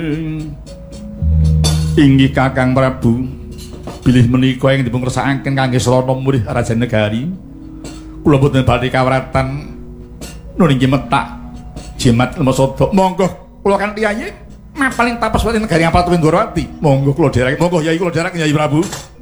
Inggih Kakang Prabu, bilih menika ing dipun kersakaken kangge Srana Murih Raja Negari. Kula boten badhe kawratan nun inggih metak jimat Lemosada. Monggo kula kanthi ayi mapaling tapes wonten negari Apatwindrawati. Monggo kula derek, monggo Yai kula derek Yai Prabu.